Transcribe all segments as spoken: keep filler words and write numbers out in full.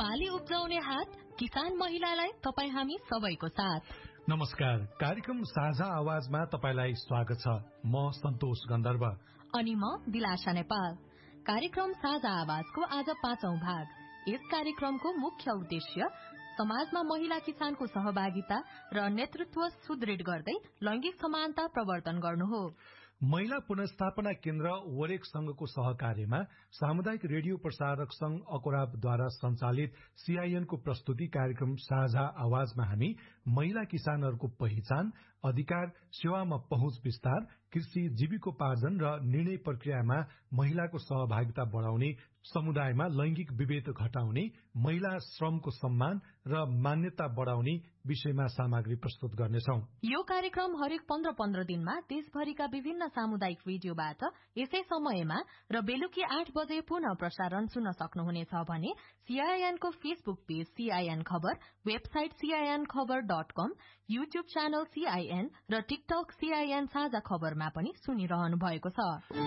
बाली उब्जाउने हात किसान महिलालाई तपाई हामी सबैको साथ। नमस्कार, कार्यक्रम साझा आवाजमा तपाईलाई स्वागत छ। म सन्तोष गन्धर्व अनि म दिलाशा नेपाल। कार्यक्रम साझा आवाजको आज पाँचौं भाग। यस कार्यक्रमको मुख्य उद्देश्य समाजमा महिला किसानको सहभागिता र नेतृत्व सुदृढ गर्दै लैंगिक समानता प्रवर्तन गर्नु हो। महिला पुनर्स्थापना केन्द्र वरेक संघको सहकार्यमा सामुदायिक रेडियो प्रसारक संघ अकोराबद्वारा संचालित सीआईएन को प्रस्तुति कार्यक्रम साझा आवाजमा हामी महिला किसानहरूको पहिचान, अधिकार, सेवामा पहुँच विस्तार, कृषि जीविकोपार्जन र निर्णय प्रक्रियामा महिलाको सहभागिता बढाउने, समुदायमा लैंगिक विभेद घटाउने, महिला श्रमको सम्मान र मान्यता बढाउने विषयमा सामग्री प्रस्तुत गर्नेछौं। यो कार्यक्रम हरेक पन्ध्र पन्ध्र दिनमा देशभरिका विभिन्न सामुदायिक रेडियोबाट यसै समयमा र बेलुकी आठ बजे पुनः प्रसारण सुन्न सक्नुहुनेछ भने सीआईएन को फेसबुक पेज सीआईएन खबर, वेबसाइट सीआईएन खबर डट कम, युट्युब च्यानल सीआईएन र टिकटक सीआईएन साझा खबरमा पनि सुनिरहनु भएको छ।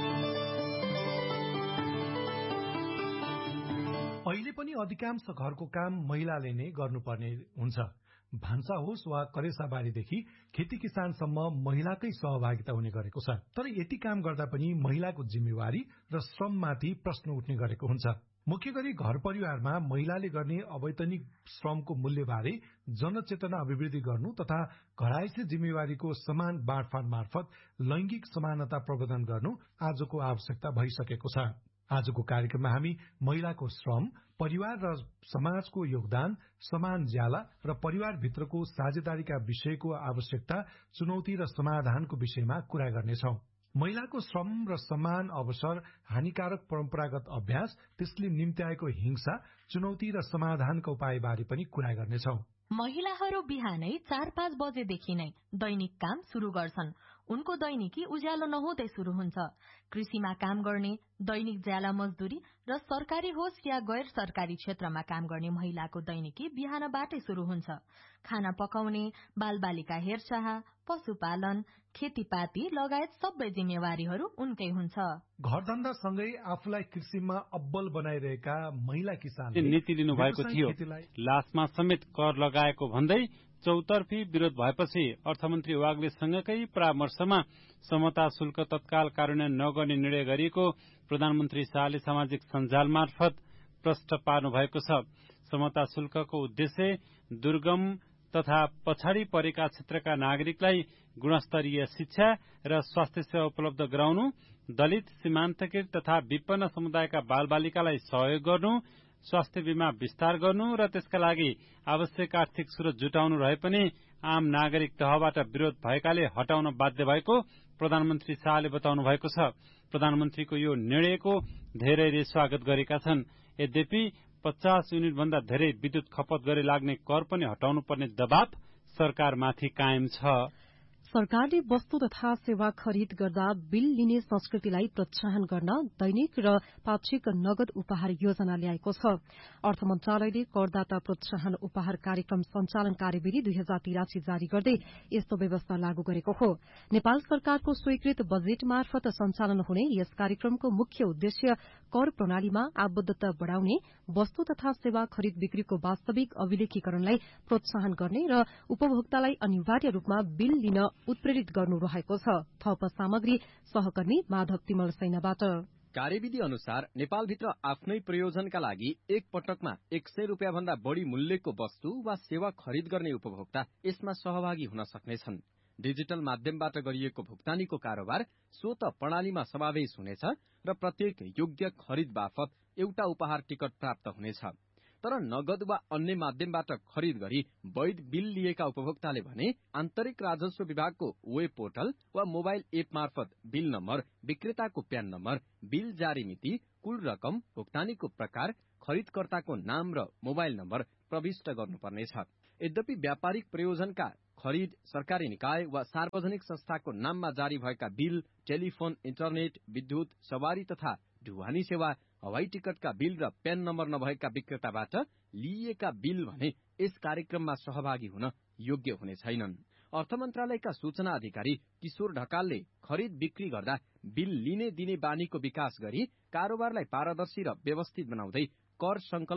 अहिले पनि अधिकांश घरको काम महिलाले नै गर्नुपर्ने हुन्छ। भान्सा होस् वा करेसाबारीदेखि खेती किसानसम्म महिलाकै सहभागिता हुने गरेको छ। तर यति काम गर्दा पनि महिलाको जिम्मेवारी र श्रममाथि प्रश्न उठ्ने गरेको हुन्छ। मुख्य गरी घर परिवारमा महिलाले गर्ने अवैतनिक श्रमको मूल्यबारे जनचेतना अभिवृद्धि गर्नु तथा घरायसी जिम्मेवारीको समान बाँडफाँड मार्फत लैंगिक समानता प्रवर्धन गर्नु आजको आवश्यकता भइसकेको छ। आजको कार्यक्रममा हामी महिलाको श्रम, परिवार र समाजको योगदान, समान ज्याला र परिवारभित्रको साझेदारीका विषयको आवश्यकता, चुनौती र समाधानको विषयमा कुरा गर्नेछौं। महिलाको श्रम र समान अवसर, हानिकारक परम्परागत अभ्यास, त्यसले निम्त्याएको हिंसा, चुनौती र समाधानका उपायबारे पनि कुरा गर्नेछौं। महिलाहरू बिहानै चार पाँच बजेदेखि नै दैनिक काम शुरू गर्छन्। उनको दैनिकी उज्यालो नहुँदै शुरू हुन्छ। कृषिमा काम गर्ने, दैनिक ज्याला मजदूरी र सरकारी होस् या गैर सरकारी क्षेत्रमा काम गर्ने महिलाको दैनिकी बिहानबाटै शुरू हुन्छ। खाना पकाउने, बालबालिका हेरचाह, पशुपालन, खेतीपाती लगायत सबै जिम्मेवारीहरू उनकै हुन्छ। घरधन्दा सँगै आफूलाई कृषिमा अब्बल बनाइरहेका महिला किसान नीति लिनु भएको थियो। लासमा समेत कर लगाएको भन्दै चौतर्फी विरोध भएपछि अर्थमन्त्री वाग्लेसँगकै परामर्शमा समता शुल्क तत्काल कार्यान्वयन नगर्ने निर्णय गरिएको प्रधानमन्त्री शाहले सामाजिक सञ्जाल मार्फत प्रष्ट पार्नु भएको छ। समता शुल्कको उद्देश्य दुर्गम तथा पछाडि परेका क्षेत्रका नागरिकलाई गुणस्तरीय शिक्षा र स्वास्थ्य सेवा उपलब्ध गराउनु, दलित, सीमान्तकृत तथा विपन्न समुदायका बालबालिकालाई सहयोग गर्नु, स्वास्थ्य बीमा विस्तार गर्नु र त्यसका लागि आवश्यक आर्थिक स्रोत जुटाउनु रहे पनि आम नागरिक तहबाट विरोध भएकाले हटाउन बाध्य भएको प्रधानमन्त्री शाहले बताउनु भएको छ। प्रधानमन्त्रीको यो निर्णयको धेरैले स्वागत गरेका छन्। यद्यपि पचास युनिट भन्दा धेरै विद्युत खपत गरे लाग्ने कर पनि हटाउनु पर्ने दबाव सरकारमाथि कायम छ। सरकारले वस्तु तथा सेवा खरिद गर्दा बिल लिने संस्कृतिलाई प्रोत्साहन गर्न दैनिक र पाक्षिक नगद उपहार योजना ल्याएको छ। अर्थ मन्त्रालयले करदाता प्रोत्साहन उपहार कार्यक्रम संचालन कार्यविधि दुई हजार तिरासी जारी गर्दै यस्तो व्यवस्था लागू गरेको हो। नेपाल सरकारको स्वीकृत बजेट मार्फत संचालन हुने यस कार्यक्रमको मुख्य उद्देश्य कर प्रणालीमा आबद्धता बढ़ाउने, वस्तु तथा सेवा खरिद बिक्रीको वास्तविक अभिलेखीकरणलाई प्रोत्साहन गर्ने र उपभोक्तालाई अनिवार्य रूपमा बिल लिन उत्प्रेरित गर्नु रहेको छ। थप सामग्री सहकर्मी माधव तिमल सैनाबाट। कार्यविधि अनुसार नेपालभित्र आफ्नै प्रयोजनका लागि एक पटकमा एक सय रूपियाँ भन्दा बढ़ी मूल्यको वस्तु वा सेवा खरिद गर्ने उपभोक्ता यसमा सहभागी हुन सक्नेछन्। डिजिटल माध्यमबाट गरिएको भुक्तानीको कारोबार स्वत प्रणालीमा समावेश हुनेछ र प्रत्येक योग्य खरिद बापत एउटा उपहार टिकट प्राप्त हुनेछ। तर नगद वा अन्य माध्यमबाट खरिद गरी वैध बिल लिएका उपभोक्ताले भने आन्तरिक राजस्व विभागको वेब पोर्टल वा मोबाइल एप मार्फत bill number, विक्रेताको PAN number, bill जारी मिति, कुल रकम, भुक्तानीको प्रकार, खरिदकर्ताको नाम र मोबाइल नम्बर प्रविष्ट गर्नुपर्नेछ। यद्यपि व्यापारिक प्रयोजनका खरिद, सरकारी निकाय वा सार्वजनिक संस्थाको नाममा जारी भएका बिल, टेलिफोन, इन्टरनेट, विद्युत, सवारी तथा ढुवानी सेवा, हवाई टिकटका बिल र प्यान नम्बर नभएका विक्रेताबाट लिइएका बिल भने यस कार्यक्रममा सहभागी हुन योग्य हुने छैनन्। अर्थ मन्त्रालयका सूचना अधिकारी किशोर ढकालले खरिद बिक्री गर्दा बिल लिने दिने बानीको विकास गरी कारोबारलाई पारदर्शी र व्यवस्थित बनाउँदै कर संकलनमा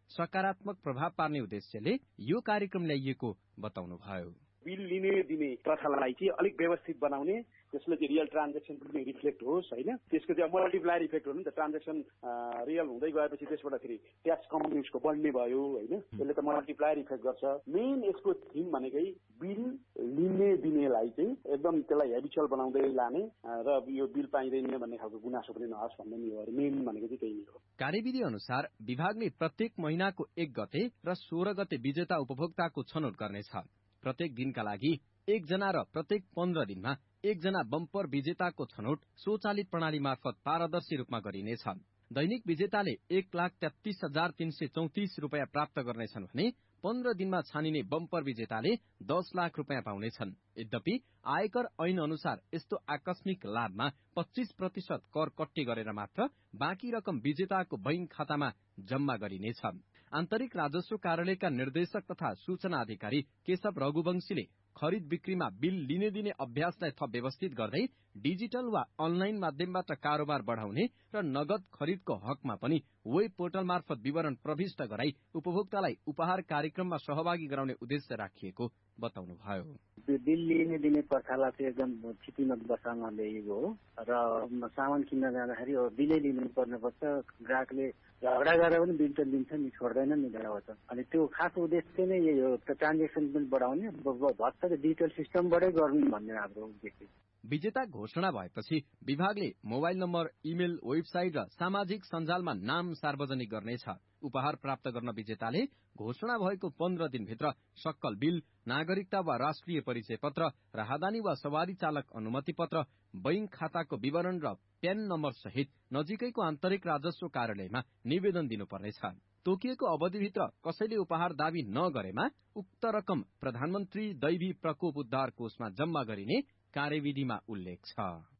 सकारात्मक प्रभाव पार्ने उद्देश्यले यो कार्यक्रम ल्याइएको बताउनुभयो। बिल लिने दिने प्रथालाई चाहिँ अलिक व्यवस्थित बनाउने, त्यसले चाहिँ रियल ट्रान्जेक्सन पनि रिफ्लेक्ट होस् होइन, त्यसको चाहिँ मल्टिप्लायर इफेक्ट हो नि त। ट्रान्जेक्सन रियल हुँदै गएपछि त्यसबाट फेरि ट्याक्स कम्पनीजको बढ्ने भयो होइन, त्यसले त मल्टिप्लायर इफेक्ट गर्छ। मेन यसको थिम भनेकै बिल लिने दिनेलाई चाहिँ एकदम त्यसलाई हेबिचुअल बनाउँदै लाने र यो बिल पाइँदैन भन्ने खालको गुनासो पनि नहोस् भन्ने नि हो। मेन भनेको चाहिँ त्यही नै हो। कार्यविधि अनुसार विभागले प्रत्येक महिनाको एक गते र सोह्र गते विजेता उपभोक्ताको छनौट गर्नेछ। प्रत्येक दिनका लागि एकजना र प्रत्येक पन्ध्र दिनमा एकजना बम्पर विजेताको छनौट स्वचालित प्रणाली मार्फत पारदर्शी रूपमा गरिनेछ। दैनिक विजेताले एक लाख तेत्तीस हजार तीन सय चौतिस रूपियाँ प्राप्त गर्नेछन् भने पन्ध्र दिनमा छानिने बम्पर विजेताले दस लाख रूपियाँ पाउनेछन्। यद्यपि आयकर ऐन अनुसार यस्तो आकस्मिक लाभमा पच्चीस प्रतिशत कर कट्टी गरेर मात्र बाँकी रकम विजेताको बैंक खातामा जम्मा गरिनेछ। आन्तरिक राजस्व कार्यालयका निर्देशक तथा सूचना अधिकारी केशव रघुवंशीले खरिद बिक्रीमा बिल लिने दिने अभ्यासलाई थप व्यवस्थित गर्दै डिजिटल वा अनलाइन माध्यमबाट कारोबार बढाउने र नगद खरिदको हकमा पनि वेब पोर्टल मार्फत विवरण प्रविष्ट गराई उपभोक्तालाई उपहार कार्यक्रममा सहभागी गराउने उद्देश्य राखिएको बताउनुभयो। बिल लिने दिने प्रथालाई चाहिँ एकदम छिटिमत बसाल्न ल्याइएको हो र सामान किन्न जाँदाखेरि बिलै लिनु पर्ने पर्छ। ग्राहकले झगडा गरेर पनि बिल त लिन्छ नि, छोड्दैन नि ग्राहक। अनि त्यो खास उद्देश्य नै यही हो, ट्रान्जेक्सन पनि बढाउने, भत्ता डिजिटल सिस्टमबाटै गर्नु भन्ने हाम्रो उद्देश्य। विजेता घोषणा भएपछि विभागले मोबाइल नम्बर, इमेल, वेबसाइट र सामाजिक सञ्जालमा नाम सार्वजनिक गर्नेछ। उपहार प्राप्त गर्न विजेताले घोषणा भएको पन्ध्र दिनभित्र सक्कल बिल, नागरिकता वा राष्ट्रिय परिचय पत्र, राहदानी वा सवारी चालक अनुमति पत्र, बैंक खाताको विवरण र प्यान नम्बर सहित नजिकैको आन्तरिक राजस्व कार्यालयमा निवेदन दिनुपर्नेछ। तोकिएको अवधिभित्र कसैले उपहार दावी नगरेमा उक्त रकम प्रधानमन्त्री दैवी प्रकोप उद्धार कोषमा जम्मा गरिने कार्यविधिमा उल्लेख छ।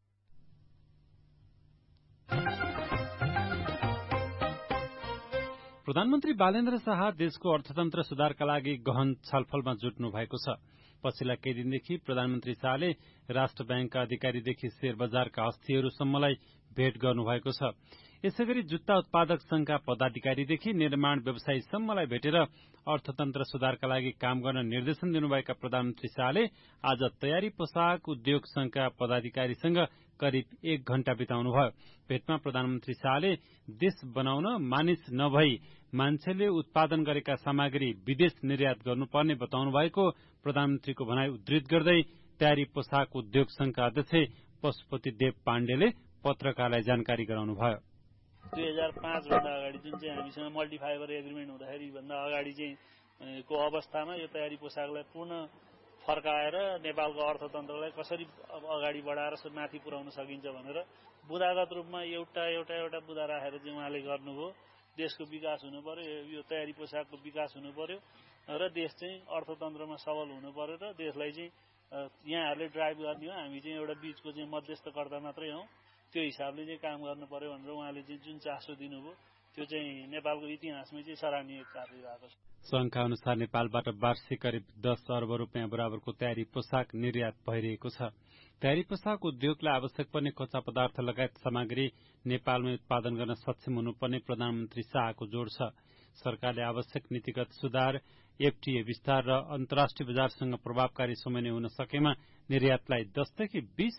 प्रधानमन्त्री बालेन्द्र शाह देशको अर्थतन्त्र सुधारका लागि गहन छलफलमा जुट्नु भएको छ। पछिल्ला केही दिनदेखि प्रधानमन्त्री शाहले राष्ट्र ब्याङ्कका अधिकारीदेखि शेयर बजारका हस्तीहरूसम्मलाई भेट गर्नुभएको छ। यसैगरी जुत्ता उत्पादक संघका पदाधिकारीदेखि निर्माण व्यवसायीसम्मलाई भेटेर अर्थतन्त्र सुधारका लागि काम गर्न निर्देशन दिनुभएका प्रधानमन्त्री शाहले आज तयारी पोशाक उद्योग संघका पदाधिकारीसँग करिब एक घण्टा बिताउनुभयो। भेटमा प्रधानमन्त्री शाहले देश बनाउन मानिस नभई मान्छेले उत्पादन गरेका सामग्री विदेश निर्यात गर्नुपर्ने बताउनु भएको प्रधानमन्त्रीको भनाई उद्धृत गर्दै तयारी पोशाक उद्योग संघका अध्यक्ष पशुपति देव पाण्डेले पत्रकारलाई जानकारी गराउनुभयो। दुई हजार पाँच भन्दा अगाडि जुन चाहिँ हामीसँग मल्टिफाइबर एग्रिमेन्ट हुँदाखेरि भन्दा अगाडि चाहिँ को अवस्थामा यो तयारी पोसाकलाई पूर्ण फर्काएर नेपालको अर्थतन्त्रलाई कसरी अगाडि बढाएर माथि पुर्याउन सकिन्छ भनेर बुदागत रूपमा एउटा एउटा एउटा बुदा राखेर चाहिँ उहाँले गर्नुभयो। देशको विकास हुनु पर्यो, यो तयारी पोसाकको विकास हुनु पर्यो र देश चाहिँ अर्थतन्त्रमा सबल हुनु पर्यो र देशलाई चाहिँ यहाँहरूले ड्राइभ गर्ने हो, हामी चाहिँ एउटा बीचको चाहिँ मध्यस्थकर्ता मात्रै हौँ, त्यो हिसाबले चाहिँ काम गर्नु पर्यो भनेर उहाँले चाहिँ जुन चासो दिनुभयो त्यो चाहिँ नेपालको इतिहासमै चाहिँ सराहनीय कार्य भएको छ। संघका अनुसार नेपालबाट वार्षिक करिब दस अर्ब रुपियाँ बराबरको तयारी पोसाक निर्यात भइरहेको छ। तयारी पोसाक उद्योगलाई आवश्यक पर्ने कच्चा पदार्थ लगायत सामग्री नेपालमै उत्पादन गर्न सक्षम हुनुपर्ने प्रधानमन्त्री शाहको जोड छ। सरकारले आवश्यक नीतिगत सुधार, एफटीए विस्तार र अन्तर्राष्ट्रिय बजारसँग प्रभावकारी समन्वय हुन सकेमा निर्यातलाई दसदेखि बीस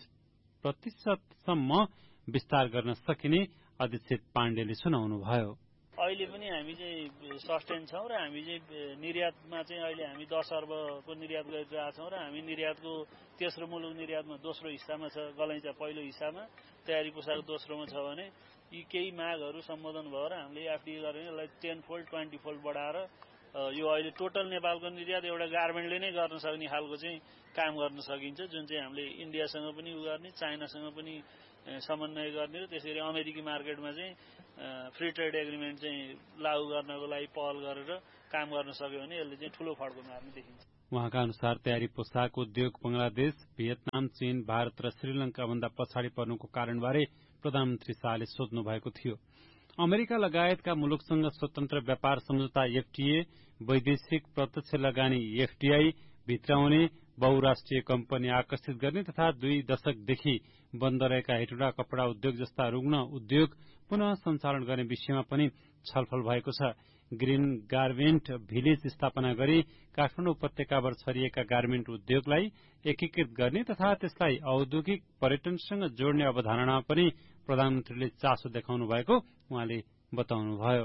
प्रतिशतसम्म विस्तार गर्न सकिने अध्यक्ष पाण्डेले सुनाउनुभयो। अहिले पनि हामी चाहिँ सस्टेन छौँ र हामी चाहिँ निर्यातमा चाहिँ अहिले हामी दस अर्बको निर्यात गरिरहेका छौँ र हामी निर्यातको तेस्रो मुलुक निर्यातमा दोस्रो हिस्सामा छ। गलैँचा पहिलो हिस्सामा, तयारी पोसाक दोस्रोमा छ भने यी केही मागहरू सम्बोधन भएर हामीले एफडीए गरेर यसलाई टेन फोल्ड ट्वेन्टी फोल्ड बढाएर यो अहिले टोटल नेपालको निर्यात एउटा गार्मेन्टले नै गर्न सक्ने खालको चाहिँ काम गर्न सकिन्छ, जुन चाहिँ हामीले इन्डियासँग पनि उ गर्ने, चाइनासँग पनि समन्वय गर्ने र त्यसरी अमेरिकी मार्केटमा चाहिँ फ्री ट्रेड एग्रिमेन्ट चाहिँ लागू गर्नको लागि पहल गरेर काम गर्न सक्यो भने यसले चाहिँ ठूलो फड्को मार्ने देखिन्छ। उहाँका अनुसार तयारी पोसाक उद्योग बंगलादेश, भियतनाम, चीन, भारत र श्रीलंका भन्दा पछाडि पर्नुको कारणबारे प्रधानमन्त्री शाहले सोध्नु भएको थियो। अमेरिका लगायतका मुलुकसँग स्वतन्त्र व्यापार सम्झौता एफटीए, वैदेशिक प्रत्यक्ष लगानी एफडीआई, भित्राउने बहुराष्ट्रिय कम्पनी आकर्षित गर्ने तथा दुई दशकदेखि बन्द रहेका हेटौडा कपड़ा उद्योग जस्ता रुग्ण उद्योग पुनः सञ्चालन गर्ने विषयमा पनि छलफल भएको छ। ग्रीन गार्मेन्ट भिलेज स्थापना गरी काठमाडौँ उपत्यकाभर छरिएका गार्मेन्ट उद्योगलाई एकीकृत गर्ने तथा त्यसलाई औद्योगिक पर्यटनसँग जोड्ने अवधारणा पनि प्रधानमन्त्रीले चासो देखाउनु भएको उहाँले बताउनुभयो।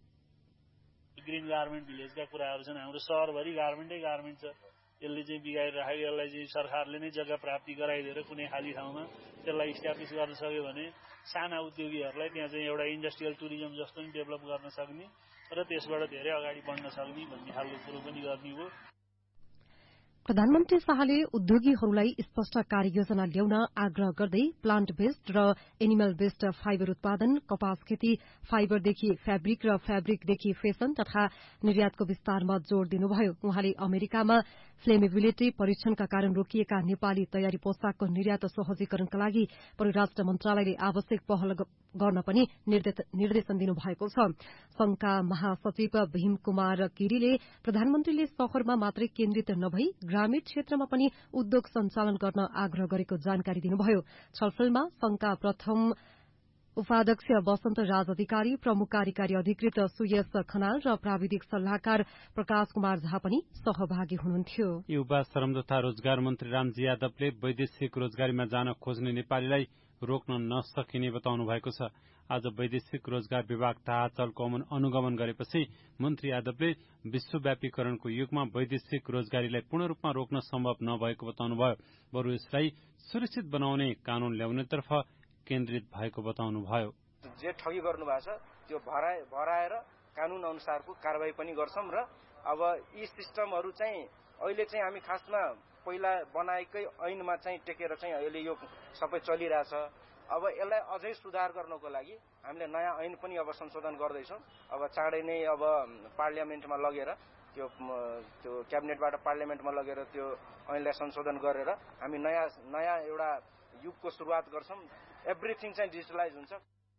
ग्रीन गार्मेन्ट भिलेजका कुराहरू छन्। हाम्रो सहरभरि गार्मेन्टै गार्मेन्ट छ। यसले चाहिँ बिगाइराखेको, यसलाई चाहिँ सरकारले नै जग्गा प्राप्ति गराइदिएर कुनै खाली ठाउँमा त्यसलाई इस्टाब्लिस गर्न सक्यो भने साना उद्योगीहरूलाई त्यहाँ चाहिँ एउटा इन्डस्ट्रियल टुरिज्म जस्तो पनि डेभलप गर्न सक्ने र त्यसबाट धेरै अगाडि बढ्न सक्ने भन्ने खालको कुरो पनि गर्ने हो। प्रधानमन्त्री शाहले उद्योगीहरूलाई स्पष्ट कार्ययोजना ल्याउन आग्रह गर्दै प्लान्ट बेस्ड र एनिमल बेस्ड फाइबर उत्पादन, कपास खेती, फाइबरदेखि फ्याब्रिक र फ्याब्रिकदेखि फेसन तथा निर्यातको विस्तारमा जोड़ दिनुभयो। उहाँले अमेरिकामा फ्लेमेबिलिटी परीक्षणका कारण रोकिएका नेपाली तयारी पोशाकको निर्यात सहजीकरणका लागि परराष्ट्र मन्त्रालयले आवश्यक पहल गर्न पनि निर्देशन दिनुभएको छ। संघका महासचिव भीम कुमार गिरीले प्रधानमन्त्रीले शहरमा मात्रै केन्द्रित नभई ग्रामीण क्षेत्रमा पनि उद्योग सञ्चालन गर्न आग्रह गरेको जानकारी दिनुभयो। छलफलमा संघका प्रथम उपाध्यक्ष वसन्त राज अधिकारी, प्रमुख कार्यकारी अधिकृत सुयस खनाल र प्राविधिक सल्लाहकार प्रकाश कुमार झा पनि सहभागी हुनुहुन्थ्यो। युवा श्रम तथा रोजगार मन्त्री रामजी यादवले वैदेशिक रोजगारीमा जान खोज्ने नेपालीलाई रोक्न नसकिने बताउनु भएको छ। आज वैदेशिक रोजगार विभाग थाहा चलको अनुगमन गरेपछि मन्त्री यादवले विश्वव्यापीकरणको युगमा वैदेशिक रोजगारीलाई पूर्ण रूपमा रोक्न सम्भव नभएको बताउनुभयो। बरु यसलाई सुरक्षित बनाउने कानून ल्याउनेतर्फ केन्द्रित भएको बताउनुभयो। जे ठगी गर्नु भएको छ त्यो भराएर कानून अनुसारको कारबाही पनि गर्छौं र अब यी सिस्टमहरू चाहिँ अहिले चाहिँ हामी खासमा पहिला बनाएकै ऐनमा चाहिँ टेकेर चाहिँ अहिले यो सबै चलिरहेछ। अब यसलाई अझै सुधार गर्नको लागि हामीले नयाँ ऐन पनि अब संशोधन गर्दैछौं। अब चाँडै नै अब पार्लियामेन्टमा लगेर त्यो त्यो क्याबिनेटबाट पार्लियामेन्टमा लगेर त्यो ऐनलाई संशोधन गरेर हामी नयाँ नयाँ एउटा युगको सुरुवात गर्छौं। एभ्रिथिङ चाहिँ डिजिटलाइज हुन्छ।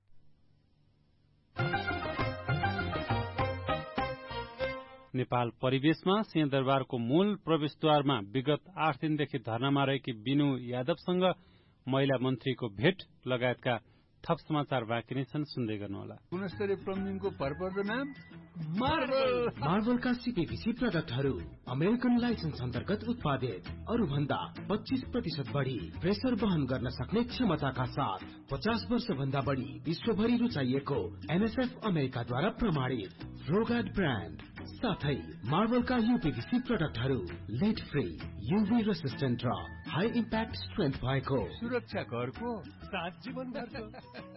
नेपाल परिवेशमा सिंहदरबारको मूल प्रवेशद्वारमा विगत आठ दिनदेखि धरनामा रहेकी बिनु यादवसँग महिला मन्त्रीको भेट लगायतका थप समाचार बाँकी नै छन्, सुन्दै गर्नुहोला। गुणस्तरीय प्लम्बिङको भरपर्दो नाम मार्बल। मार्बलका सीपीभीसी प्रडक्टहरू अमेरिकन लाइसेन्स अन्तर्गत उत्पादित, अरू भन्दा पच्चीस प्रतिशत बढी प्रेसर वहन गर्न सक्ने क्षमताका साथ पचास वर्ष भन्दा बढी विश्वभरि रुचाइएको एनएसएफ अमेरिकाद्वारा प्रमाणित रोगार्ड ब्रान्ड साथै मार्बलका यूपीभीसी प्रडक्टहरू लेड फ्री, यूभी रेसिस्टेन्ट र हाई इम्प्याक्ट स्ट्रेन्थ भएको सुरक्षा घरको सात जीवन भरको